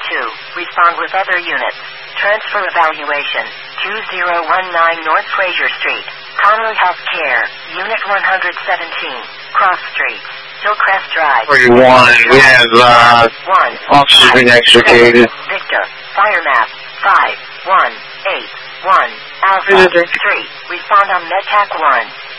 Respond with other units. Transfer evaluation. 2019 North Fraser Street. Conley Health Care. Unit 117. Cross Street. Hillcrest Drive. 41, we have, officers being extricated. Victor. Fire map. 5181. Alpha 3. Respond on MedTac 1.